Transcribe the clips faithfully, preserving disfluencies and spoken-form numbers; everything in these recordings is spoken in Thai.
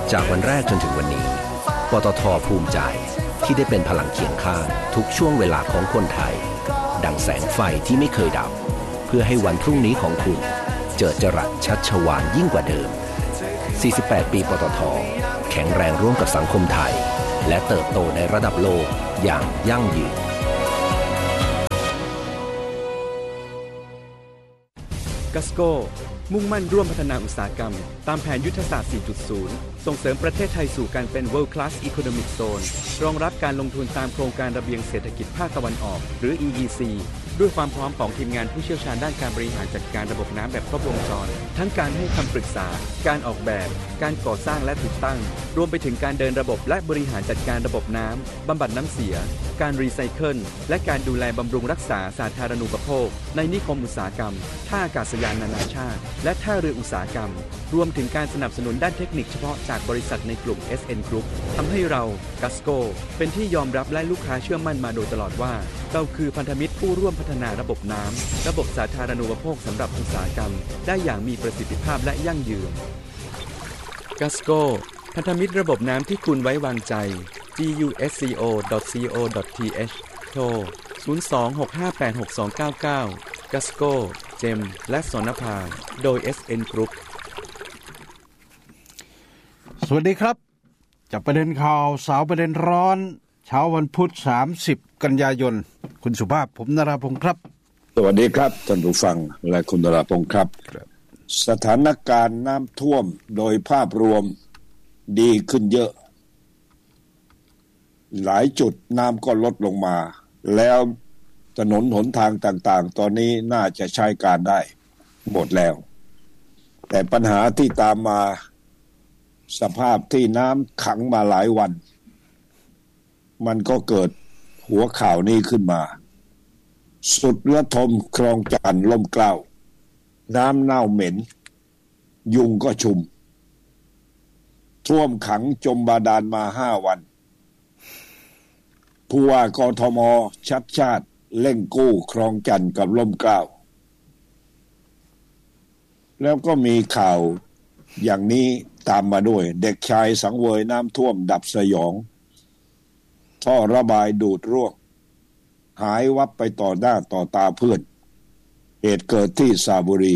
จากวันแรกจนถึงวันนี้ปตท.ภูมิใจที่ได้เป็นพลังเคียงข้างทุกช่วงเวลาของคนไทยดังแสงไฟที่ไม่เคยดับเพื่อให้วันพรุ่งนี้ของคุณเจิดจรัสชัชวาลยิ่งกว่าเดิมสี่สิบแปดปีปตท.แข็งแรงร่วมกับสังคมไทยและเติบโตในระดับโลกอย่างยั่งยืนกัสโกมุ่งมั่นร่วมพัฒนาอุตสาหกรรมตามแผนยุทธศาสตร์ สี่จุดศูนย์ ส่งเสริมประเทศไทยสู่การเป็น World Class Economic Zone รองรับการลงทุนตามโครงการระเบียงเศรษฐกิจภาคตะวันออกหรือ อี อี ซี ด้วยความพร้อมของทีมงานผู้เชี่ยวชาญด้านการบริหารจัดการระบบน้ำแบบครบวงจรทั้งการให้คำปรึกษาการออกแบบการก่อสร้างและติดตั้งรวมไปถึงการเดินระบบและบริหารจัดการระบบน้ำบำบัดน้ำเสียการรีไซเคิลและการดูแลบำรุงรักษาสาธารณูปโภคในนิคมอุตสาหกรรมท่าอากาศยานนานาชาติและท่าเรืออุตสาหกรรมรวมถึงการสนับสนุนด้านเทคนิคเฉพาะจากบริษัทในกลุ่ม เอส เอ็น Group ทำให้เรากัสโกเป็นที่ยอมรับและลูกค้าเชื่อมั่นมาโดยตลอดว่าเราคือพันธมิตรผู้ร่วมพัฒนาระบบน้ำระบบสาธารณูปโภคสำหรับอุตสาหกรรมได้อย่างมีประสิทธิภาพและยั่งยืนกัสโกพันธมิตรระบบน้ำที่คุณไว้วางใจ จี ยู เอส ซี โอ ดอท ซี โอ ดอท ที เอช โทร ศูนย์ สอง หก ห้า แปด หก สอง เก้า เก้า กัสโก เจม และสนภาโดย เอส เอ็น Group สวัสดีครับจับประเด็นข่าวสาวประเด็นร้อนเช้าวันพุธสามสิบกันยายนคุณสุภาพผมนราพงศ์ครับสวัสดีครับท่านผู้ฟังและคุณนราพงศ์ครับสถานการณ์น้ำท่วมโดยภาพรวมดีขึ้นเยอะหลายจุดน้ำก็ลดลงมาแล้วถนนหนทางต่างๆตอนนี้น่าจะใช้การได้หมดแล้วแต่ปัญหาที่ตามมาสภาพที่น้ำขังมาหลายวันมันก็เกิดหัวข่าวนี้ขึ้นมาสุดระทมคลองจันทน์ล่มเกล้าน้ำเน่าเหม็นยุงก็ชุมท่วมขังจมบาดาลมาห้าวันผู้ว่ากทม.ชัดชาติเร่งกู้คลองจันทน์กับล่มเกล้าแล้วก็มีข่าวอย่างนี้ตามมาด้วยเด็กชายสังเวยน้ำท่วมดับสยองท่อระบายดูดร่วงหายวับไปต่อหน้าต่อตาเพื่อนเหตุเกิดที่สระบุรี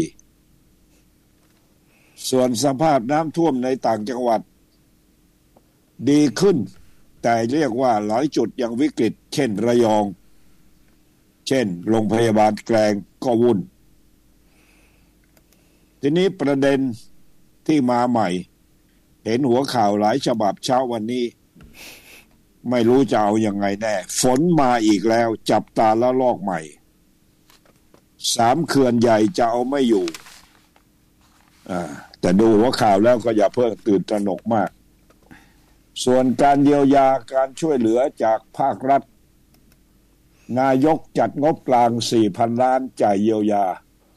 ส่วนสภาพน้ำท่วมในต่างจังหวัดดีขึ้นแต่เรียกว่าหลายจุดยังวิกฤตเช่นระยองเช่นโรงพยาบาลแกลงก็วุ่นทีนี้ประเด็นที่มาใหม่เห็นหัวข่าวหลายฉบับเช้าวันนี้ไม่รู้จะเอายังไงแน่ฝนมาอีกแล้วจับตาละลอกใหม่สามเขื่อนใหญ่จะเอาไม่อยู่อ่าแต่ดูหัวข่าวแล้วก็อย่าเพิ่งตื่นตระหนกมากส่วนการเยียวยาการช่วยเหลือจากภาครัฐนายกจัดงบกลาง สี่พัน ล้านจ่ายเยียวยา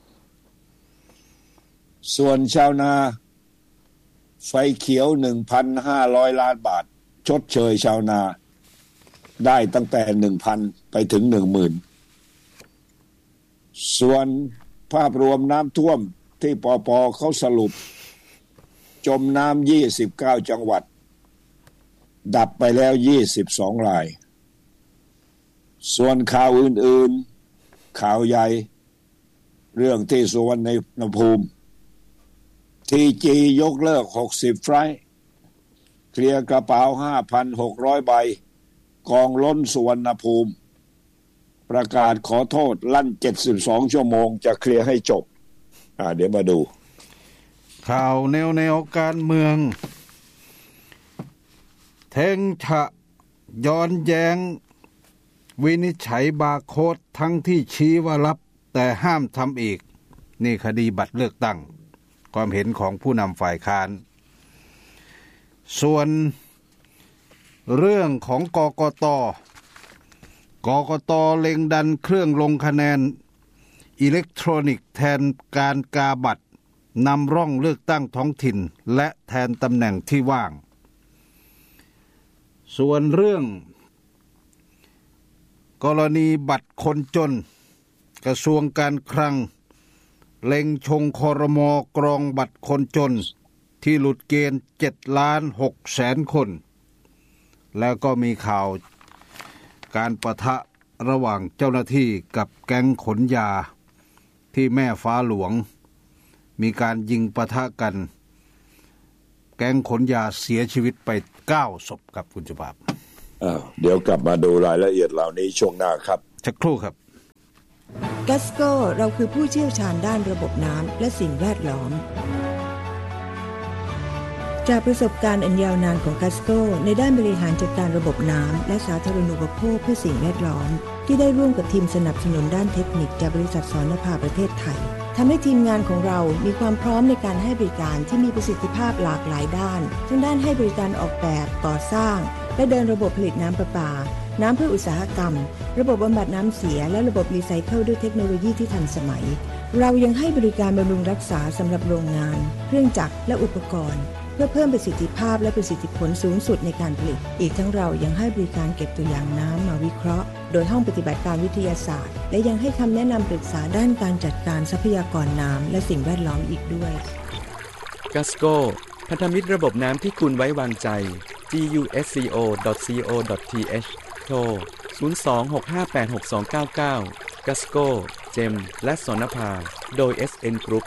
ส่วนชาวนาไฟเขียว หนึ่งพันห้าร้อย ล้านบาทชดเชยชาวนาได้ตั้งแต่ หนึ่งพัน ไปถึง หนึ่งหมื่น ส่วนภาพรวมน้ำท่วมที่ปป.เขาสรุปจมน้ำยี่สิบเก้าจังหวัดดับไปแล้วยี่สิบสองรายส่วนข่าวอื่นๆข่าวใหญ่เรื่องที่สุวรรณภูมิ ที จี ยกเลิกหกสิบไฟล์เคลียร์กระเป๋า ห้าพันหกร้อย ใบกองล้นสุวรรณภูมิประกาศขอโทษลั่นเจ็ดสิบสองชั่วโมงจะเคลียร์ให้จบอ่าเดี๋ยวมาดูข่าวแนวแนวการเมืองเท่งฉะย้อนแย้งวินิจฉัยบาร์โค้ดทั้งที่ชี้ว่ารับแต่ห้ามทำอีกนี่คดีบัตรเลือกตั้งความเห็นของผู้นำฝ่ายค้านส่วนเรื่องของกกต.กกต.เล็งดันเครื่องลงคะแนนอิเล็กทรอนิกส์แทนการกาบัตรนำร่องเลือกตั้งท้องถิ่นและแทนตำแหน่งที่ว่างส่วนเรื่องกรณีบัตรคนจนกระทรวงการคลังเล็งชงครม.กรองบัตรคนจนที่หลุดเกณฑ์เจ็ดล้านหกแสนคนแล้วก็มีข่าวการปะทะระหว่างเจ้าหน้าที่กับแก๊งขนยาที่แม่ฟ้าหลวงมีการยิงปะทะกันแก๊งขนยาเสียชีวิตไปเก้าศพครับคุณจุภาพอ้าวเดี๋ยวกลับมาดูรายละเอียดเหล่านี้ช่วงหน้าครับสักครู่ครับกัสโก้เราคือผู้เชี่ยวชาญด้านระบบน้ำและสิ่งแวดล้อมจากประสบการณ์อันยาวนานของกัสโก้ในด้านบริหารจัดการระบบน้ำและสาธารณูปโภคเพื่อสิ่งแวดล้อมที่ได้ร่วมกับทีมสนับสนุนด้านเทคนิคจากบริษัทสรณภาประเทศไทยทำให้ทีมงานของเรามีความพร้อมในการให้บริการที่มีประสิทธิภาพหลากหลายด้านทั้งด้านให้บริการออกแบบก่อสร้างและเดินระบบผลิตน้ำประปาน้ำเพื่ออุตสาหกรรมระบบบำบัดน้ำเสียและระบบรีไซเคิลด้วยเทคโนโลยีที่ทันสมัยเรายังให้บริการบำรุงรักษาสำหรับโรงงานเครื่องจักรและอุปกรณ์เพื่อเพิ่มประสิทธิภาพและประสิทธิผลสูงสุดในการผลิตอีกทั้งเรายังให้บริการเก็บตัวอย่างน้ำมาวิเคราะห์โดยห้องปฏิบัติการวิทยาศาสตร์และยังให้คำแนะนำปรึกษาด้านการจัดการทรัพยากรน้ำและสิ่งแวดล้อมอีกด้วย Gasco พันธมิตรระบบน้ำที่คุณไว้วางใจ จี ยู เอส ซี โอ ดอท ซี โอ ดอท ที เอช โทร ศูนย์ สอง หก ห้า แปด หก สอง เก้า เก้า Gasco เจม และสรณภาโดย เอส เอ็น Group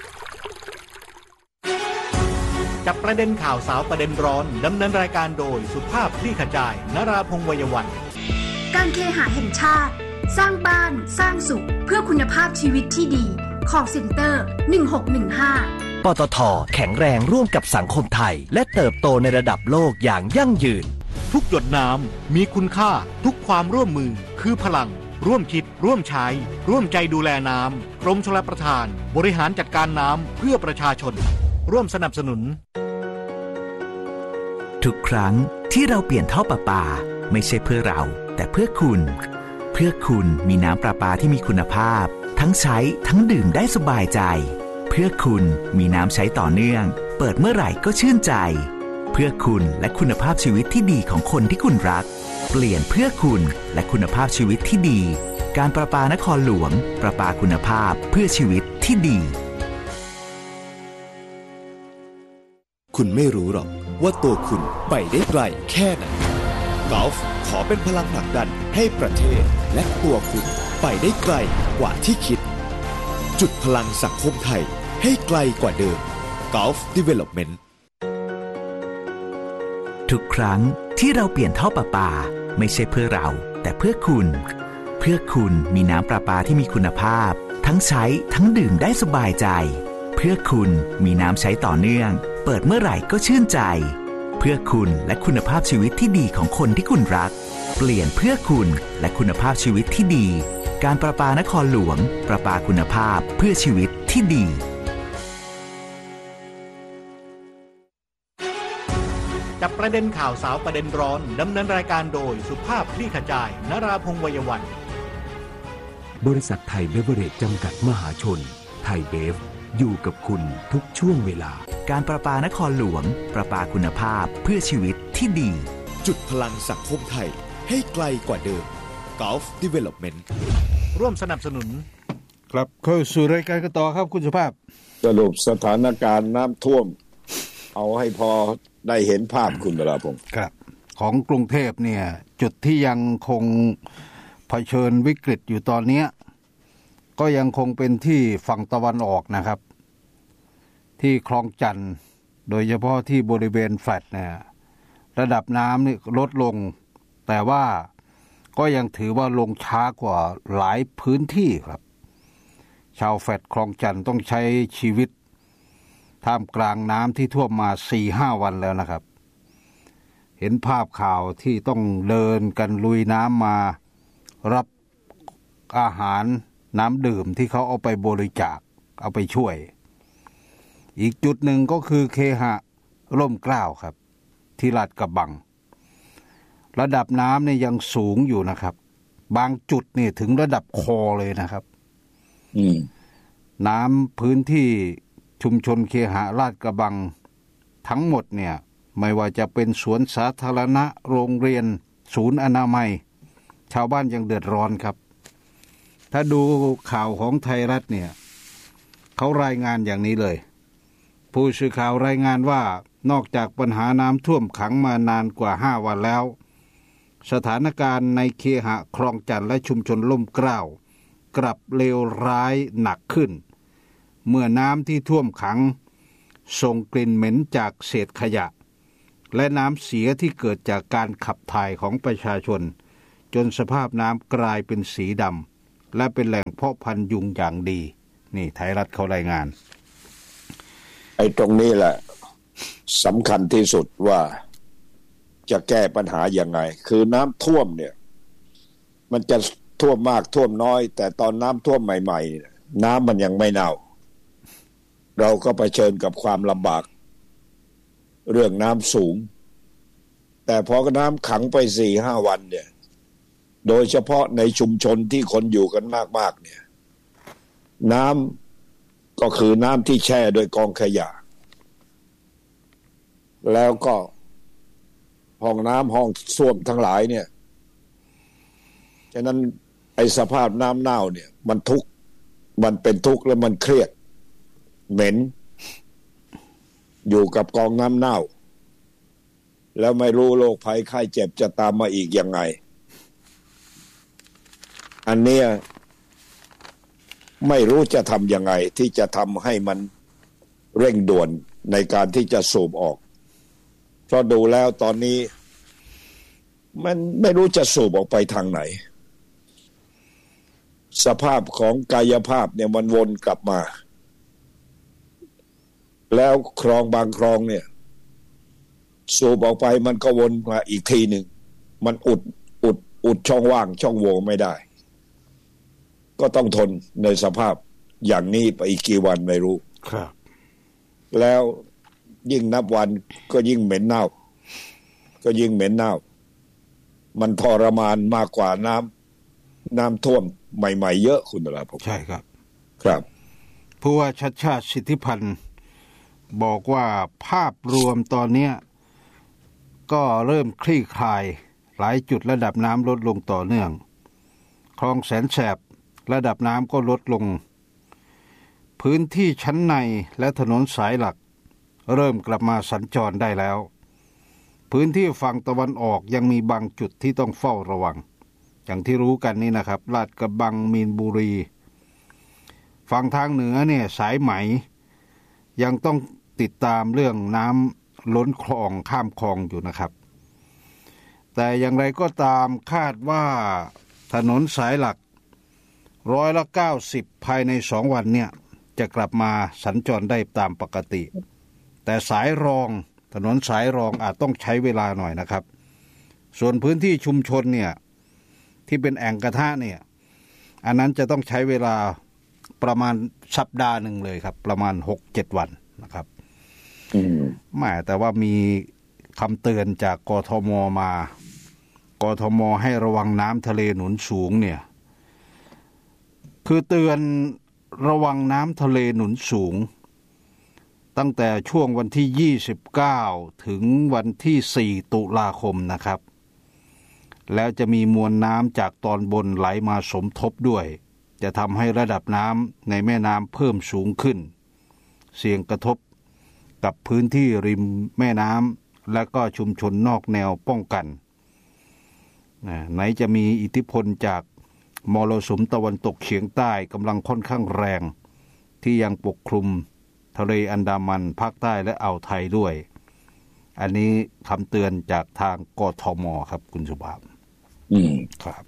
จับประเด็นข่าวสาวประเด็นร้อนดำเนินรายการโดยสุภาพคลี่ขจายนราพงษ์วัยวันการเคหะแห่งชาติสร้างบ้านสร้างสุขเพื่อคุณภาพชีวิตที่ดี Call Center หนึ่งหกหนึ่งห้าปตท.แข็งแรงร่วมกับสังคมไทยและเติบโตในระดับโลกอย่างยั่งยืนทุกหยดน้ำมีคุณค่าทุกความร่วมมือคือพลังร่วมคิดร่วมใช้ร่วมใจดูแลน้ำกรมชลประทานบริหารจัดการน้ำเพื่อประชาชนร่วมสนับสนุนทุกครั้งที่เราเปลี่ยนท่อประปาไม่ใช่เพื่อเราแต่เพื่อคุณเพื่อคุณมีน้ำประปาที่มีคุณภาพทั้งใช้ทั้งดื่มได้สบายใจเพื่อคุณมีน้ำใช้ต่อเนื่องเปิดเมื่อไหร่ก็ชื่นใจเพื่อคุณและคุณภาพชีวิตที่ดีของคนที่คุณรักเปลี่ยนเพื่อคุณและคุณภาพชีวิตที่ดีการประปานครหลวงประปาคุณภาพเพื่อชีวิตที่ดีคุณไม่รู้หรอกว่าตัวคุณไปได้ไกลแค่ไหนกอล์ฟขอเป็นพลังผลักดันให้ประเทศและตัวคุณไปได้ไกลกว่าที่คิดจุดพลังสังคมไทยให้ไกลกว่าเดิม Gulf Development ทุกครั้งที่เราเปลี่ยนท่อประปาไม่ใช่เพื่อเราแต่เพื่อคุณเพื่อคุณมีน้ำประปาที่มีคุณภาพทั้งใช้ทั้งดื่มได้สบายใจเพื่อคุณมีน้ำใช้ต่อเนื่องเปิดเมื่อไหร่ก็ชื่นใจเพื่อคุณและคุณภาพชีวิตที่ดีของคนที่คุณรักเปลี่ยนเพื่อคุณและคุณภาพชีวิตที่ดีการประปานครหลวงประปาคุณภาพเพื่อชีวิตที่ดีจับประเด็นข่าวสาวประเด็นร้อนดำเนินรายการโดยสุภาพคลี่ขจายนราพงษ์วัยวันบริษัทไทยเบเวอเรจจำกัดมหาชนไทยเบฟอยู่กับคุณทุกช่วงเวลาการประปานครหลวงประปาคุณภาพเพื่อชีวิตที่ดีจุดพลังสังคมไทยให้ไกลกว่าเดิม Gulf Development ร่วมสนับสนุนกลับเข้าสู่รายการกันต่อครับคุณสุภาพสรุปสถานการณ์น้ำท่วมเอาให้พอได้เห็นภาพคุณเวลาผมครับของกรุงเทพเนี่ยจุดที่ยังคงเผชิญวิกฤตอยู่ตอนนี้ก็ยังคงเป็นที่ฝั่งตะวันออกนะครับที่คลองจันทน์โดยเฉพาะที่บริเวณแฟลตเนี่ยระดับน้ำนี่ลดลงแต่ว่าก็ยังถือว่าลงช้ากว่าหลายพื้นที่ครับชาวแฟลตคลองจันทน์ต้องใช้ชีวิตท่ามกลางน้ำที่ท่วมมา สี่ห้า วันแล้วนะครับเห็นภาพข่าวที่ต้องเดินกันลุยน้ำมารับอาหารน้ำดื่มที่เขาเอาไปบริจาคเอาไปช่วยอีกจุดหนึ่งก็คือเคหะร่มเกล้าครับที่ลาดกระบังระดับน้ำเนี่ยยังสูงอยู่นะครับบางจุดนี่ถึงระดับคอเลยนะครับอืมน้ำพื้นที่ชุมชนเคหะลาดกระบังทั้งหมดเนี่ยไม่ว่าจะเป็นสวนสาธารณะโรงเรียนศูนย์อนามัยชาวบ้านยังเดือดร้อนครับถ้าดูข่าวของไทยรัฐเนี่ยเขารายงานอย่างนี้เลยผู้สื่อข่าวรายงานว่านอกจากปัญหาน้ำท่วมขังมานานกว่าห้าวันแล้วสถานการณ์ในเคหะคลองจันทน์และชุมชนล่มเกล้ากลับเลวร้ายหนักขึ้นเมื่อน้ำที่ท่วมขังส่งกลิ่นเหม็นจากเศษขยะและน้ำเสียที่เกิดจากการขับถ่ายของประชาชนจนสภาพน้ำกลายเป็นสีดำและเป็นแหล่งเพาะพันธุ์ยุงอย่างดีนี่ไทยรัฐเขารายงานไอ้ตรงนี้แหละสำคัญที่สุดว่าจะแก้ปัญหายังไงคือน้ำท่วมเนี่ยมันจะท่วมมากท่วมน้อยแต่ตอนน้ำท่วมใหม่ๆน้ำมันยังไม่เน่าเราก็เผชิญกับความลำบากเรื่องน้ำสูงแต่พอน้ำขังไป สี่ห้า วันเนี่ยโดยเฉพาะในชุมชนที่คนอยู่กันมากๆเนี่ยน้ำก็คือน้ำที่แช่โดยกองขยะแล้วก็ห้องน้ำห้องส้วมทั้งหลายเนี่ยฉะนั้นไอ้สภาพน้ำเน่าเนี่ยมันทุกข์มันเป็นทุกข์แล้วมันเครียดเหม็นอยู่กับกองน้ำเน่าแล้วไม่รู้โรคภัยไข้เจ็บจะตามมาอีกยังไงอันเนี้ยไม่รู้จะทำยังไงที่จะทำให้มันเร่งด่วนในการที่จะสูบออกเพราะดูแล้วตอนนี้มันไม่รู้จะสูบออกไปทางไหนสภาพของกายภาพเนี่ยมันวนกลับมาแล้วคลองบางคลองเนี่ยสูบออกไปมันก็วนมาอีกทีหนึ่งมันอุดอุดอุดช่องว่างช่องโหว่ไม่ได้ก็ต้องทนในสภาพอย่างนี้ไปอีกกี่วันไม่รู้ครับแล้วยิ่งนับวันก็ยิ่งเหม็นเน่าก็ยิ่งเหม็นเน่ามันทรมานมากกว่าน้ำน้ำท่วมใหม่ๆเยอะคุณอะไรผมใช่ครับครับผู้ว่าชัชชาติสิทธิพันธ์บอกว่าภาพรวมตอนนี้ก็เริ่มคลี่คลายหลายจุดระดับน้ำลดลงต่อเนื่องคลองแสนแสบระดับน้ำก็ลดลงพื้นที่ชั้นในและถนนสายหลักเริ่มกลับมาสัญจรได้แล้วพื้นที่ฝั่งตะวันออกยังมีบางจุดที่ต้องเฝ้าระวังอย่างที่รู้กันนี่นะครับลาดกระบังมีนบุรีฝั่งทางเหนือเนี่ยสายไหมยังต้องติดตามเรื่องน้ำล้นคลองข้ามคลองอยู่นะครับแต่อย่างไรก็ตามคาดว่าถนนสายหลักร้อยละเก้าสิบภายในสองวันเนี่ยจะกลับมาสัญจรได้ตามปกติแต่สายรองถนนสายรองอาจต้องใช้เวลาหน่อยนะครับส่วนพื้นที่ชุมชนเนี่ยที่เป็นแอ่งกระทะเนี่ยอันนั้นจะต้องใช้เวลาประมาณสัปดาห์หนึ่งเลยครับประมาณ หกเจ็ด วันนะครับอืมแม้แต่ว่ามีคำเตือนจากกทมมากทมให้ระวังน้ำทะเลหนุนสูงเนี่ยคือเตือนระวังน้ำทะเลหนุนสูงตั้งแต่ช่วงวันที่ยี่สิบเก้าถึงวันที่สี่ตุลาคมนะครับแล้วจะมีมวลน้ำจากตอนบนไหลมาสมทบด้วยจะทำให้ระดับน้ำในแม่น้ำเพิ่มสูงขึ้นเสี่ยงกระทบกับพื้นที่ริมแม่น้ำและก็ชุมชนนอกแนวป้องกันไหนจะมีอิทธิพลจากมรสุมตะวันตกเฉียงใต้กำลังค่อนข้างแรงที่ยังปกคลุมทะเลอันดามันภาคใต้และอ่าวไทยด้วยอันนี้คำเตือนจากทางกทมครับคุณสุภาพอืมครับ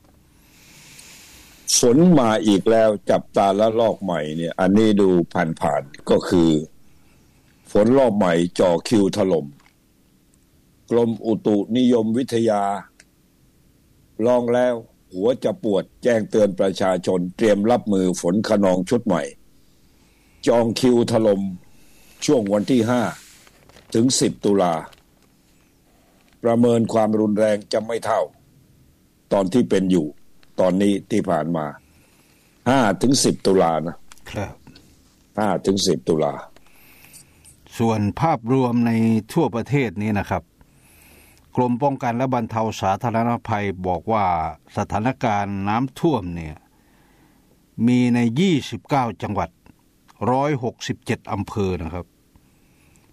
ฝนมาอีกแล้วจับตาละลอกใหม่เนี่ยอันนี้ดูผ่านๆก็คือฝนรอบใหม่จ่อคิวถล่มกรมอุตุนิยมวิทยาลองแล้วหัวจะปวดแจ้งเตือนประชาชนเตรียมรับมือฝนคะนองชุดใหม่จองคิวถล่มช่วงวันที่ห้าถึงสิบตุลาประเมินความรุนแรงจะไม่เท่าตอนที่เป็นอยู่ตอนนี้ที่ผ่านมาห้าถึงสิบตุลานะครับห้าถึงสิบตุลาส่วนภาพรวมในทั่วประเทศนี้นะครับกรมป้องกันและบรรเทาสาธารณภัยบอกว่าสถานการณ์น้ำท่วมเนี่ยมีในยี่สิบเก้าจังหวัดหนึ่งร้อยหกสิบเจ็ดอำเภอนะครับ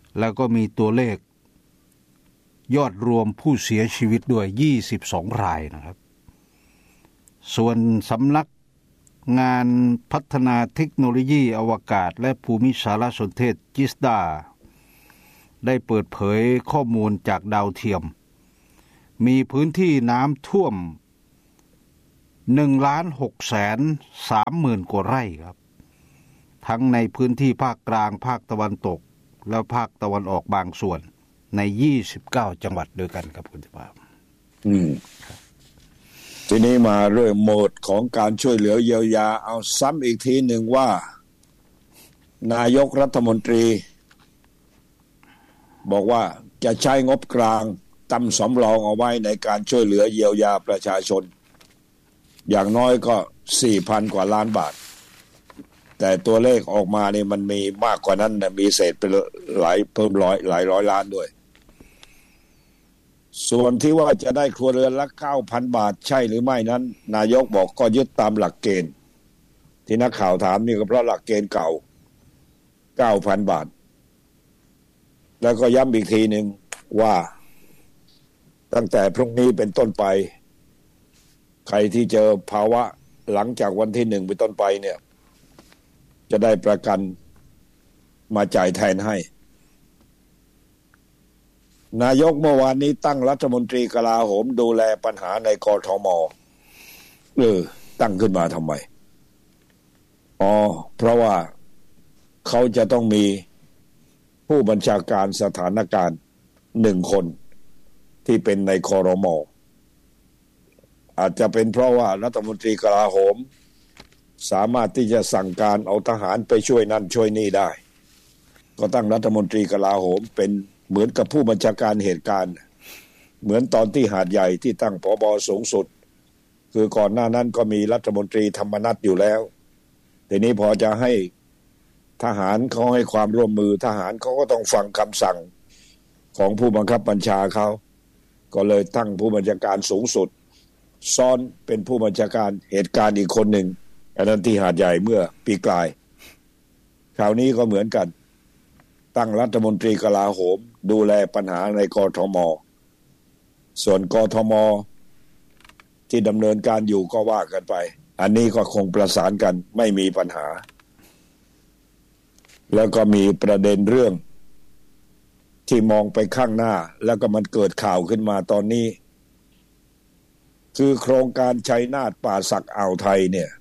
แล้วก็มีตัวเลขยอดรวมผู้เสียชีวิตด้วยยี่สิบสองรายนะครับส่วนสำนักงานพัฒนาเทคโนโลยีอวกาศและภูมิสารสนเทศจิสดาได้เปิดเผยข้อมูลจากดาวเทียมมีพื้นที่น้ำท่วม หนึ่งล้านหกแสนสามหมื่น กว่าไร่ครับทั้งในพื้นที่ภาคกลางภาคตะวันตกและภาคตะวันออกบางส่วนในยี่สิบเก้าจังหวัดด้วยกันครับคุณสุภาพอืมทีนี้มาเรื่องโหมดของการช่วยเหลือเยียวยาเอาซ้ำอีกทีหนึ่งว่านายกรัฐมนตรีบอกว่าจะใช้งบกลางตำสำรองเอาไว้ในการช่วยเหลือเยียวยาประชาชนอย่างน้อยก็ สี่พัน กว่าล้านบาทแต่ตัวเลขออกมานี่มันมีมากกว่านั้นนะมีเศษเป็นหลายเพิ่มร้อยหลายร้อยล้านด้วยส่วนที่ว่าจะได้ครัวเรือนละ เก้าพัน บาทใช่หรือไม่นั้นนายกบอกก็ยึดตามหลักเกณฑ์ที่นักข่าวถามนี่ก็เพราะหลักเกณฑ์เก่า เก้าพัน บาทแล้วก็ย้ำอีกทีหนึ่งว่าตั้งแต่พรุ่งนี้เป็นต้นไปใครที่เจอภาวะหลังจากวันที่หนึ่งเป็นต้นไปเนี่ยจะได้ประกันมาจ่ายแทนให้นายกเมื่อวานนี้ตั้งรัฐมนตรีกลาโหมดูแลปัญหาในกทม.เออตั้งขึ้นมาทำไมอ๋อเพราะว่าเขาจะต้องมีผู้บัญชาการสถานการณ์หนึ่งคนที่เป็นในครม.อาจจะเป็นเพราะว่ารัฐมนตรีกลาโหมสามารถที่จะสั่งการเอาทหารไปช่วยนั่นช่วยนี่ได้ก็ตั้งรัฐมนตรีกลาโหมเป็นเหมือนกับผู้บัญชาการเหตุการณ์เหมือนตอนที่หาดใหญ่ที่ตั้งผบ.สูงสุดคือก่อนหน้านั้นก็มีรัฐมนตรีธรรมนัสอยู่แล้วทีนี้พอจะให้ทหารเขาให้ความร่วมมือทหารเขาก็ต้องฟังคำสั่งของผู้บังคับบัญชาเขาก็เลยตั้งผู้บัญชาการสูงสุดซ้อนเป็นผู้บัญชาการเหตุการณ์อีกคนหนึ่งอันนั้นที่หาดใหญ่เมื่อปีกลายคราวนี้ก็เหมือนกันตั้งรัฐมนตรีกลาโหมดูแลปัญหาในกทม.ส่วนกทม.ที่ดำเนินการอยู่ก็ว่ากันไปอันนี้ก็คงประสานกันไม่มีปัญหาแล้วก็มีประเด็นเรื่องที่มองไปข้างหน้าแล้วก็มันเกิดข่าวขึ้นมาตอนนี้คือโครงการชัยนาทป่าสักอ่าวไทยเนี่ย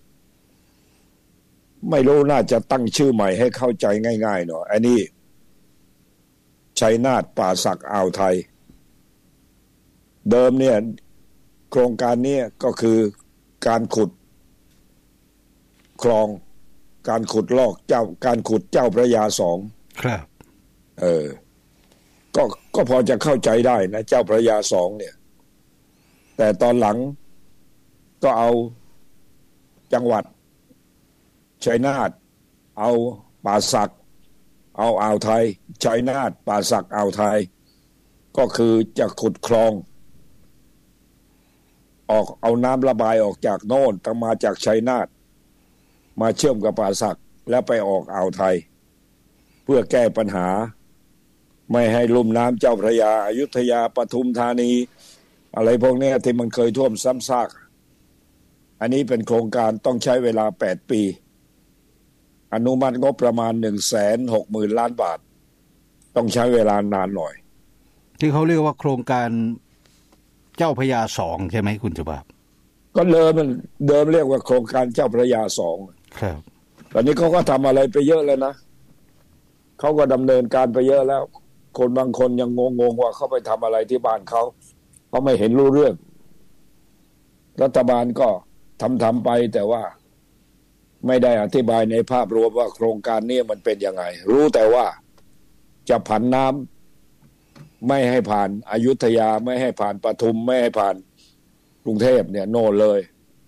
ไม่รู้น่าจะตั้งชื่อใหม่ให้เข้าใจง่ายๆหน่อยอันนี้ชัยนาทป่าสักอ่าวไทยเดิมเนี่ยโครงการนี้ก็คือการขุดคลองการขุดลอกเจ้าการขุดเจ้าพระยาสองครับเออก็ก็พอจะเข้าใจได้นะเจ้าพระยาสองเนี่ยแต่ตอนหลังก็เอาจังหวัดชัยนาทเอาป่าสักเอาอ่าวไทยชัยนาทป่าสักอ่าวไทยก็คือจะขุดคลองออกเอาน้ำระบายออกจากโน่นตั้งมาจากชัยนาทมาเชื่อมกับป่าสักแล้วไปออกอ่าวไทยเพื่อแก้ปัญหาไม่ให้ลุ่มน้ำเจ้าพระยาอยุธยาปทุมธานีอะไรพวกนี้ที่มันเคยท่วมซ้ำซากอันนี้เป็นโครงการต้องใช้เวลาแปดปีอนุมัติงบประมาณ หนึ่งแสนหกหมื่น ล้านบาทต้องใช้เวลานานหน่อยที่เขาเรียกว่าโครงการเจ้าพระยาสองใช่ไหมคุณสุภาพก็เดิมมันเดิมเรียกว่าโครงการเจ้าพระยาสองครับตอนนี้เขาก็ทำอะไรไปเยอะแล้วนะเขาก็ดำเนินการไปเยอะแล้วคนบางคนยังงงๆว่าเขาไปทำอะไรที่บ้านเขาเขาไม่เห็นรู้เรื่องรัฐบาลก็ทำทำไปแต่ว่าไม่ได้อธิบายในภาพรวมว่าโครงการนี้มันเป็นยังไงรู้แต่ว่าจะผันน้ำไม่ให้ผ่านอยุธยาไม่ให้ผ่านปทุมไม่ให้ผ่านกรุงเทพเนี่ยโน่นเลย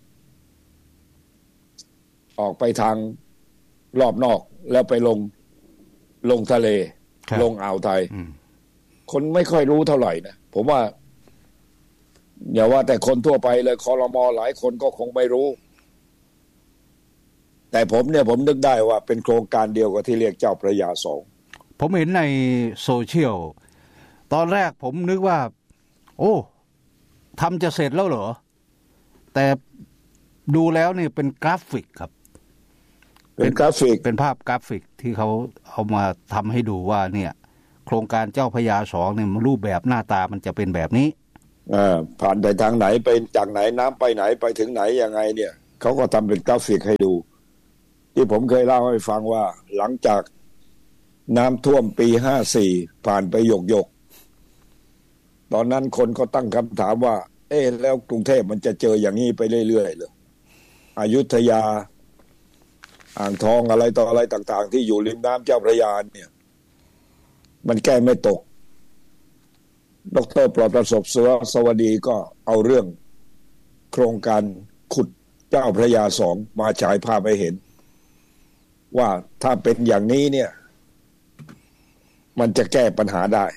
ออกไปทางรอบนอกแล้วไปลงลงทะเลลงอ่าวไทยคนไม่ค่อยรู้เท่าไหร่นะผมว่าอย่าว่าแต่คนทั่วไปเลยครม.หลายคนก็คงไม่รู้แต่ผมเนี่ยผมนึกได้ว่าเป็นโครงการเดียวกับที่เรียกเจ้าพระยาสองผมเห็นในโซเชียลตอนแรกผมนึกว่าโอ้ทำจะเสร็จแล้วเหรอแต่ดูแล้วนี่เป็นกราฟิกครับเป็นกราฟิกเป็นภาพกราฟิกที่เขาเอามาทำให้ดูว่าเนี่ยโครงการเจ้าพระยาสองเนี่ยรูปแบบหน้าตามันจะเป็นแบบนี้อ่าผ่านไปทางไหนไปจากไหนน้ำไปไหนไปถึงไหนยังไงเนี่ยเขาก็ทำเป็นกราฟิกให้ดูที่ผมเคยเล่าให้ฟังว่าหลังจากน้ำท่วมปีห้าสี่ผ่านไปหยกหยกตอนนั้นคนก็ตั้งคำถามว่าเอ๊ะแล้วกรุงเทพมันจะเจออย่างนี้ไปเรื่อยๆเลยอยุธยาอ่างทองอะไรต่ออะไรต่างๆที่อยู่ริมน้ำเจ้าพระยาเนี่ยมันแก้ไม่ตกดร.ปลอดประสบสุรสวัสดีก็เอาเรื่องโครงการขุดเจ้าพระยาสองมาฉายภาพให้เห็นว่าถ้าเป็นอย่างนี้เนี่ยมันจะแก้ปัญหาได้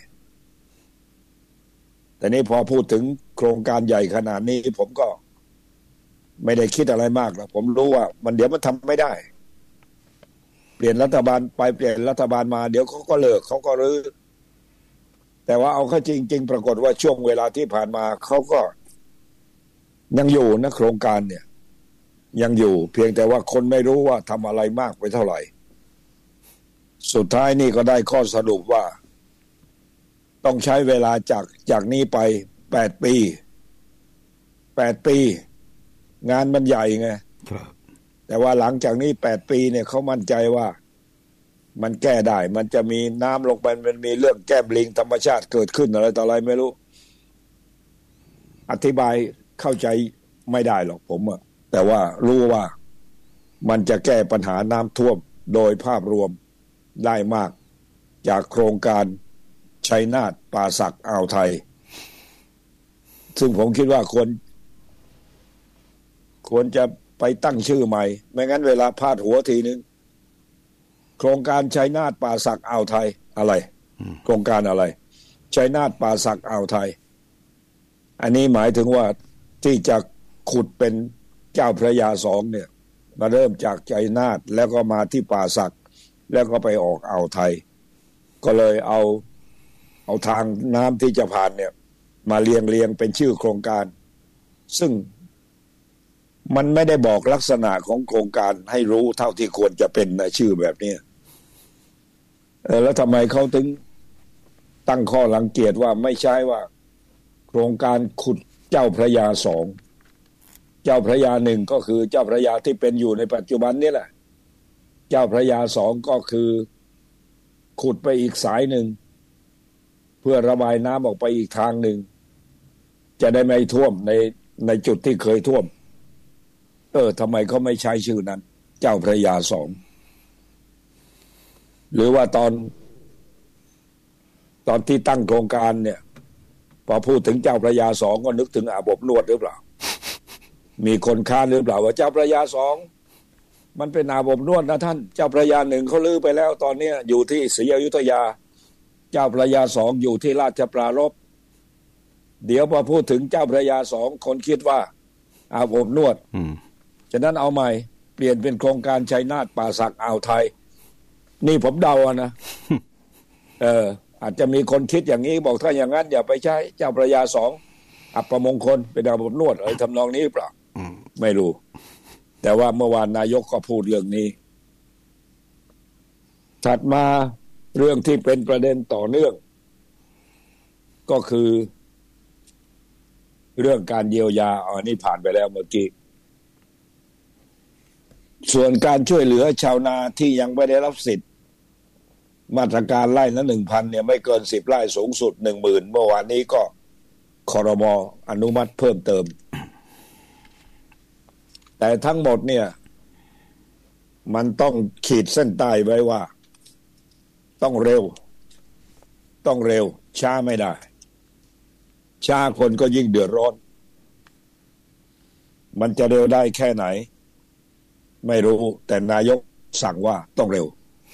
แต่นี้พอพูดถึงโครงการใหญ่ขนาดนี้ผมก็ไม่ได้คิดอะไรมากหรอกผมรู้ว่ามันเดี๋ยวมันทำไม่ได้เปลี่ยนรัฐบาลไปเปลี่ยนรัฐบาลมาเดี๋ยวเขาก็เลิกเขาก็รื้อแต่ว่าเอาเข้าจริงๆปรากฏว่าช่วงเวลาที่ผ่านมาเขาก็ยังอยู่นะโครงการเนี่ยยังอยู่เพียงแต่ว่าคนไม่รู้ว่าทำอะไรมากไปเท่าไหร่สุดท้ายนี่ก็ได้ข้อสรุปว่าต้องใช้เวลาจากจากนี้ไปแปดปีแปดปีงานมันใหญ่ไงแต่ว่าหลังจากนี้แปดปีเนี่ยเขามั่นใจว่ามันแก้ได้มันจะมีน้ำลงไปมันมีเรื่องแก้มลิงธรรมชาติเกิดขึ้นอะไรต่ออะไรไม่รู้อธิบายเข้าใจไม่ได้หรอกผมอะแต่ว่ารู้ว่ามันจะแก้ปัญหาน้ำท่วมโดยภาพรวมได้มากจากโครงการชัยนาทป่าสักอ่าวไทยซึ่งผมคิดว่าควรควรจะไปตั้งชื่อใหม่ไม่งั้นเวลาพาดหัวทีนึงโครงการชัยนาทป่าสักอ่าวไทยอะไรโครงการอะไรชัยนาทป่าสักอ่าวไทยอันนี้หมายถึงว่าที่จะขุดเป็นเจ้าพระยาสองเนี่ยมาเริ่มจากชัยนาทแล้วก็มาที่ป่าสักแล้วก็ไปออกอ่าวไทยก็เลยเอาเอาทางน้ำที่จะผ่านเนี่ยมาเรียงเรียงเป็นชื่อโครงการซึ่งมันไม่ได้บอกลักษณะของโครงการให้รู้เท่าที่ควรจะเป็นนะชื่อแบบนี้เออแล้วทำไมเขาถึงตั้งข้อรังเกียจว่าไม่ใช่ว่าโครงการขุดเจ้าพระยาสองเจ้าพระยาหนึ่งก็คือเจ้าพระยาที่เป็นอยู่ในปัจจุบันนี่แหละเจ้าพระยาสองก็คือขุดไปอีกสายหนึ่งเพื่อระบายน้ำออกไปอีกทางหนึ่งจะได้ไม่ท่วมในในจุดที่เคยท่วมเออทำไมเขาไม่ใช้ชื่อนั้นเจ้าพระยาสองหรือว่าตอนตอนที่ตั้งโครงการเนี่ยพอพูดถึงเจ้าพระยาสองก็นึกถึงอาบอบนวดหรือเปล่ามีคนค้านหรือเปล่าว่าเจ้าพระยาสองมันเป็นอาบอบนวดนะท่านเจ้าพระยาหนึ่งเขาลื้อไปแล้วตอนนี้อยู่ที่ศรีอยุธยาเจ้าพระยาสองอยู่ที่ราชปรารภเดี๋ยวพอพูดถึงเจ้าพระยาสองคนคิดว่าอาบอบนวดฉะนั้นเอาใหม่เปลี่ยนเป็นโครงการชัยนาทป่าสักอ่าวไทยนี่ผมเดานะ เอออาจจะมีคนคิดอย่างนี้บอกถ้าอย่างนั้นอย่าไปใช้เจ้าพระยาสองอัปมงคลเป็นอาบอบนวดอะไรทำนองนี้หรือเปล่าไม่รู้แต่ว่าเมื่อวานนายกก็พูดเรื่องนี้ถัดมาเรื่องที่เป็นประเด็นต่อเนื่องก็คือเรื่องการเยียวยาอันนี้ผ่านไปแล้วเมื่อกี้ส่วนการช่วยเหลือชาวนาที่ยังไม่ได้รับสิทธิ์มาตรการไร่ละ หนึ่งพัน เนี่ยไม่เกินสิบไร่สูงสุด หนึ่งหมื่น เมื่อวานนี้ก็ครม.อนุมัติเพิ่มเติมแต่ทั้งหมดเนี่ยมันต้องขีดเส้นใต้ไว้ว่าต้องเร็วต้องเร็วช้าไม่ได้ช้าคนก็ยิ่งเดือดร้อนมันจะเร็วได้แค่ไหนไม่รู้แต่นายกสั่งว่าต้องเร็ว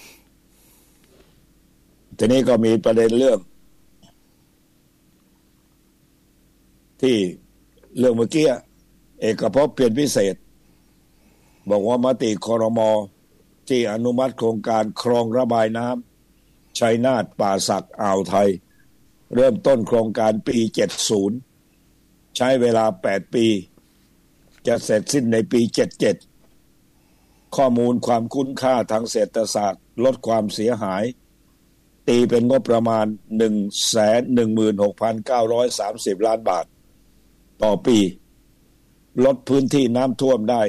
ทีนี้ก็มีประเด็นเรื่องที่เรื่องเมื่อกี้เอกภพเปลี่ยนพิเศษบอกว่ามติครม.ที่อนุมัติโครงการคลองระบายน้ชัยนาทป่าสักอ่าวไทยเริ่มต้นโครงการปีเจ็ดสิบใช้เวลาแปดปีจะเสร็จสิ้นในปีเจ็ดสิบเจ็ดข้อมูลความคุ้มค่าทางเศรษฐศาสตร์ลดความเสียหายตีเป็นงบประมาณ หนึ่งแสนหนึ่งหมื่นหกพันเก้าร้อยสามสิบ ล้านบาทต่อปีลดพื้นที่น้ำท่วมได้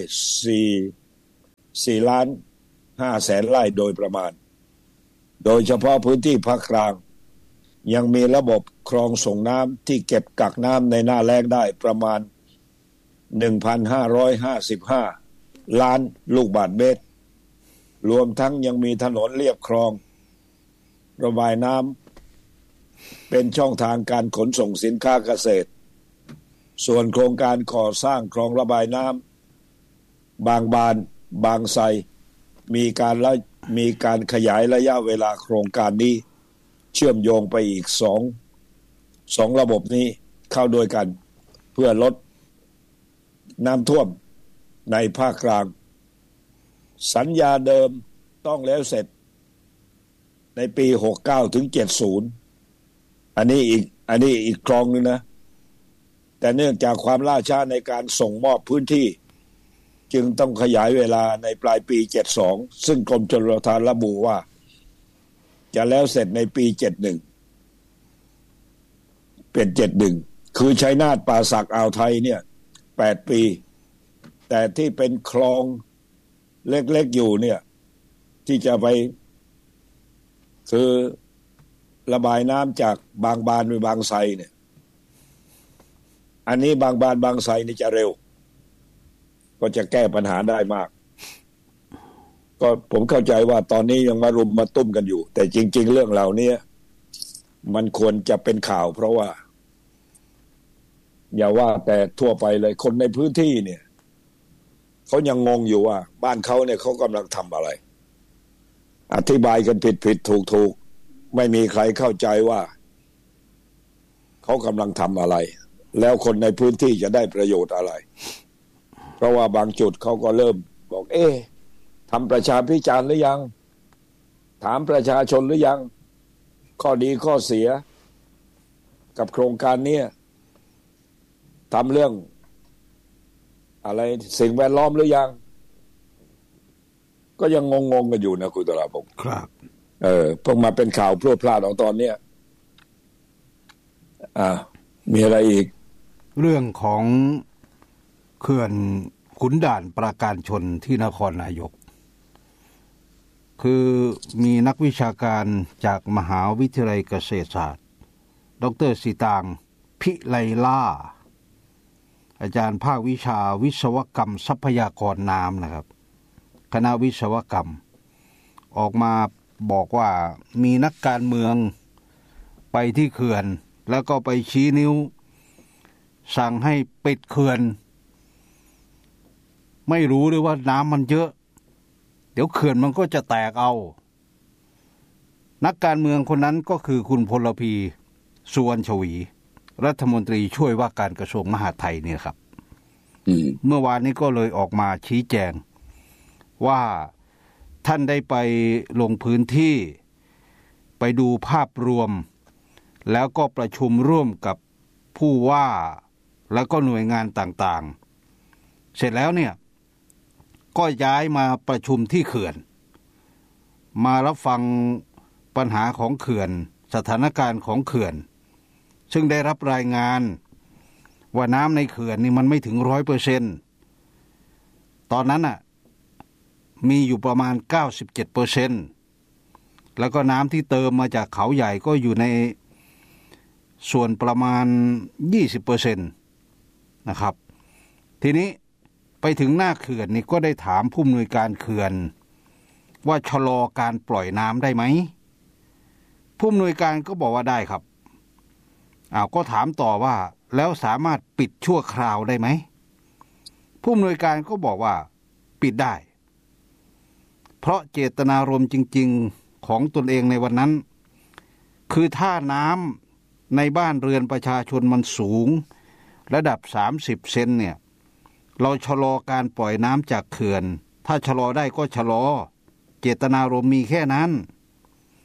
4 ล้านห้าแสนไร่โดยประมาณโดยเฉพาะพื้นที่ภาคกลางยังมีระบบคลองส่งน้ำที่เก็บกักน้ำในหน้าแล้งได้ประมาณ หนึ่งพันห้าร้อยห้าสิบห้า ล้านลูกบาศก์เมตรรวมทั้งยังมีถนนเลียบคลองระบายน้ำเป็นช่องทางการขนส่งสินค้าเกษตรส่วนโครงการก่อสร้างคลองระบายน้ำบางบานบางไทรมีการละมีการขยายระยะเวลาโครงการนี้เชื่อมโยงไปอีกสองสองระบบนี้เข้าด้วยกันเพื่อลดน้ำท่วมในภาคกลางสัญญาเดิมต้องแล้วเสร็จในปีหกสิบเก้าถึงเจ็ดสิบอันนี้อีกอันนี้อีกคลองนึงนะแต่เนื่องจากความล่าช้าในการส่งมอบพื้นที่จึงต้องขยายเวลาในปลายปีเจ็ดสิบสองซึ่งกรมชลประทานระบุว่าจะแล้วเสร็จในปีเจ็ดสิบเอ็ดเป็นเจ็ดสิบเอ็ดคือชัยนาทป่าสักอ่าวไทยเนี่ยแปดปีแต่ที่เป็นคลองเล็กๆอยู่เนี่ยที่จะไปคือระบายน้ำจากบางบานไปบางไทรเนี่ยอันนี้บางบานบางไทรนี่จะเร็วก็จะแก้ปัญหาได้มากก็ผมเข้าใจว่าตอนนี้ยังมารุมมาตุ้มกันอยู่แต่จริงๆเรื่องเหล่านี้มันควรจะเป็นข่าวเพราะว่าอย่าว่าแต่ทั่วไปเลยคนในพื้นที่เนี่ยเขายังงงอยู่ว่าบ้านเขาเนี่ยเขากำลังทำอะไรอธิบายกันผิดผิดถูกถูกไม่มีใครเข้าใจว่าเขากำลังทำอะไรแล้วคนในพื้นที่จะได้ประโยชน์อะไรเพราะว่าบางจุดเขาก็เริ่มบอกเอ๊ะทำประชาพิจารณ์หรือยังถามประชาชนหรือยังข้อดีข้อเสียกับโครงการนี้ทำเรื่องอะไรสิ่งแวดล้อมหรือยังก็ยังงงๆกันอยู่นะคุณตราพงศ์ครับเออเพิ่งมาเป็นข่าวพรวดพลาดของตอนเนี้ยอ่ามีอะไรอีกเรื่องของเขื่อนขุนด่านปราการชนที่นครนายกคือมีนักวิชาการจากมหาวิทยาลัยเกษตรศาสตร์ดร.สีตางพิไลล่าอาจารย์ภาควิชาวิศวกรรมทรัพยากรน้ำนะครับคณะวิศวกรรมออกมาบอกว่ามีนักการเมืองไปที่เขื่อนแล้วก็ไปชี้นิ้วสั่งให้ปิดเขื่อนไม่รู้เลยว่าน้ำมันเยอะเดี๋ยวเขื่อนมันก็จะแตกเอานักการเมืองคนนั้นก็คือคุณพลพีสุวรรณชวีรัฐมนตรีช่วยว่าการกระทรวงมหาดไทยเนี่ยครับเมื่อวานนี้ก็เลยออกมาชี้แจงว่าท่านได้ไปลงพื้นที่ไปดูภาพรวมแล้วก็ประชุมร่วมกับผู้ว่าแล้วก็หน่วยงานต่างๆเสร็จแล้วเนี่ยก็ย้ายมาประชุมที่เขื่อนมารับฟังปัญหาของเขื่อนสถานการณ์ของเขื่อนซึ่งได้รับรายงานว่าน้ำในเขื่อนนี่มันไม่ถึง ร้อยเปอร์เซ็นต์ ตอนนั้นน่ะมีอยู่ประมาณ เก้าสิบเจ็ดเปอร์เซ็นต์ แล้วก็น้ำที่เติมมาจากเขาใหญ่ก็อยู่ในส่วนประมาณ ยี่สิบเปอร์เซ็นต์ นะครับทีนี้ไปถึงหน้าเขื่อนนี่ก็ได้ถามผู้อำนวยการเขื่อนว่าชะลอการปล่อยน้ำได้ไหมผู้อำนวยการก็บอกว่าได้ครับอ้าวก็ถามต่อว่าแล้วสามารถปิดชั่วคราวได้ไหมผู้อำนวยการก็บอกว่าปิดได้เพราะเจตนารมณ์จริงๆของตนเองในวันนั้นคือถ้าน้ำในบ้านเรือนประชาชนมันสูงระดับสามสิบเซนเนี่ยเราชะลอการปล่อยน้ำจากเขื่อนถ้าชะลอได้ก็ชะลอเจตนารมณ์มีแค่นั้น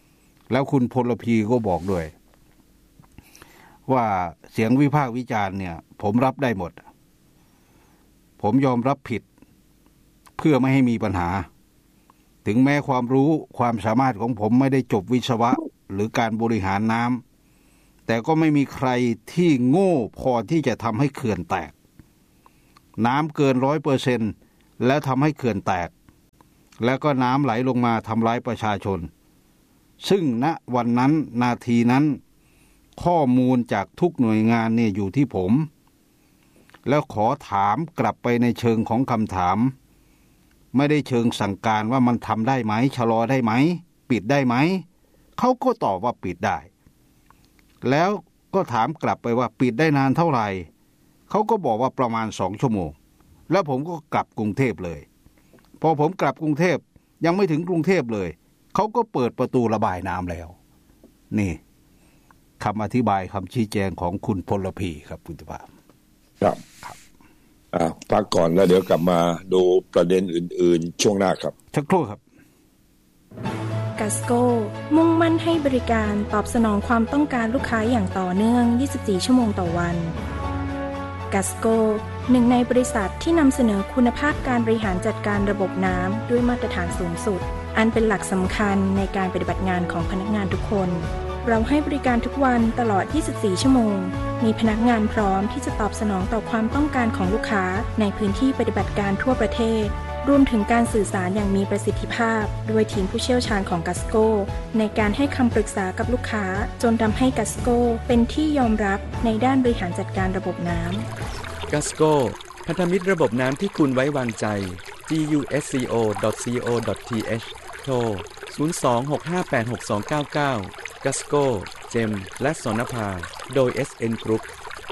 แล้วคุณพลพีก็บอกด้วยว่าเสียงวิพากษ์วิจารณ์เนี่ยผมรับได้หมดผมยอมรับผิดเพื่อไม่ให้มีปัญหาถึงแม้ความรู้ความสามารถของผมไม่ได้จบวิศวะหรือการบริหารน้ำแต่ก็ไม่มีใครที่โง่พอที่จะทำให้เขื่อนแตกน้ำเกินร้อยเปอร์เซ็นต์แล้วทำให้เขื่อนแตกแล้วก็น้ำไหลลงมาทำร้ายประชาชนซึ่งณวันนั้นนาทีนั้นข้อมูลจากทุกหน่วยงานเนี่ยอยู่ที่ผมแล้วขอถามกลับไปในเชิงของคำถามไม่ได้เชิงสั่งการว่ามันทำได้ไหมชะลอได้ไหมปิดได้ไหมเขาก็ตอบว่าปิดได้แล้วก็ถามกลับไปว่าปิดได้นานเท่าไหร่เขาก็บอกว่าประมาณสองชั่วโมงแล้วผมก็กลับกรุงเทพเลยพอผมกลับกรุงเทพยังไม่ถึงกรุงเทพเลยเขาก็เปิดประตูระบายน้ำแล้วนี่คำอธิบายคำชี้แจงของคุณพลพีครับคุณติภาพครับครับอ่าพักก่อนแล้วเดี๋ยวกลับมาดูประเด็นอื่นๆช่วงหน้าครับสักครู่ครับกัสโก้มุ่งมั่นให้บริการตอบสนองความต้องการลูกค้าอย่างต่อเนื่องยี่สิบสี่ชั่วโมงต่อวันกัสโก้หนึ่งในบริษัทที่นำเสนอคุณภาพการบริหารจัดการระบบน้ำด้วยมาตรฐานสูงสุดอันเป็นหลักสำคัญในการปฏิบัติงานของพนักงานทุกคนเราให้บริการทุกวันตลอดยี่สิบสี่ชั่วโมงมีพนักงานพร้อมที่จะตอบสนองต่อความต้องการของลูกค้าในพื้นที่ปฏิบัติการทั่วประเทศรวมถึงการสื่อสารอย่างมีประสิทธิภาพด้วยทีมผู้เชี่ยวชาญของกัสโก้ในการให้คำปรึกษากับลูกค้าจนทำให้กัสโก้เป็นที่ยอมรับในด้านบริหารจัดการระบบน้ำกัสโก้พันธมิตรระบบน้ำที่คุณไว้วางใจ จี ยู เอส ซี โอ ดอท ซี โอ ดอท ที เอช โทร ศูนย์ สอง หก ห้า แปด หก สอง เก้า เก้า กัสโก้ เจม และสนภาโดย เอส เอ็น Group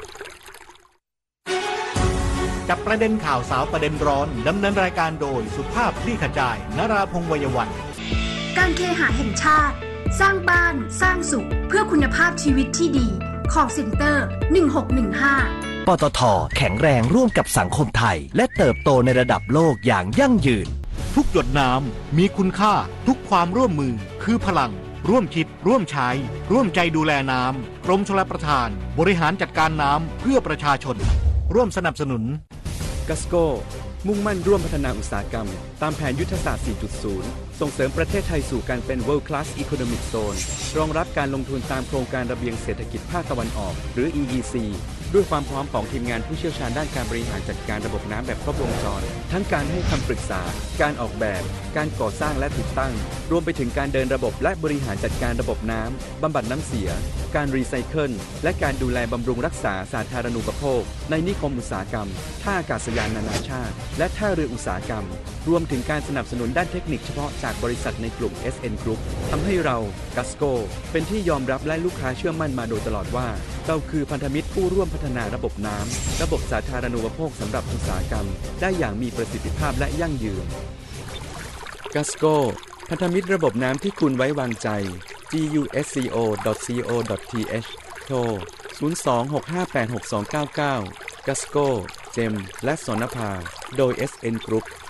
จับประเด็นข่าวสาวประเด็นร้อนดำเนินรายการโดยสุภาพคลี่ขจายนราพงษ์วัยวันการเคหะแห่งชาติสร้างบ้านสร้างสุขเพื่อคุณภาพชีวิตที่ดี call center หนึ่ง หก หนึ่ง ห้าปตท.แข็งแรงร่วมกับสังคมไทยและเติบโตในระดับโลกอย่างยั่งยืนทุกหยดน้ำมีคุณค่าทุกความร่วมมือคือพลังร่วมคิดร่วมใช้ร่วมใจดูแลน้ำกรมชลประทานบริหารจัดการน้ำเพื่อประชาชนร่วมสนับสนุนกัสโก้มุ่งมั่นร่วมพัฒนาอุตสาหกรรมตามแผนยุทธศาสตร์ สี่จุดศูนย์ ส่งเสริมประเทศไทยสู่การเป็น World Class Economic Zone รองรับการลงทุนตามโครงการระเบียงเศรษฐกิจภาคตะวันออกหรือ อี อี ซี ด้วยความพร้อมของทีมงานผู้เชี่ยวชาญด้านการบริหารจัดการระบบน้ำแบบครบวงจรทั้งการให้คำปรึกษาการออกแบบการก่อสร้างและติดตั้งรวมไปถึงการเดินระบบและบริหารจัดการระบบน้ำบำบัดน้ำเสียการรีไซเคิลและการดูแลบำรุงรักษาสาธารณูปโภคในนิคมอุตสาหกรรมท่าอากาศยานนานาชาติและท่าเรืออุตสาหกรรมรวมถึงการสนับสนุนด้านเทคนิคเฉพาะจากบริษัทในกลุ่ม เอส เอ็น Group ทำให้เรากัสโก้เป็นที่ยอมรับและลูกค้าเชื่อมั่นมาโดยตลอดว่าเราคือพันธมิตรผู้ร่วมพัฒนาระบบน้ำระบบสาธารณูปโภคสำหรับอุตสาหกรรมได้อย่างมีประสิทธิภาพและยั่งยืนกัสโก้พันธมิตรระบบน้ำที่คุณไว้วางใจ จี ยู เอส ซี โอ ดอท ซี โอ ดอท ที เอช โทร ศูนย์ สอง หก ห้า แปด หก สอง เก้า เก้า กัสโก้ เจม และสนภาโดย เอส เอ็น Group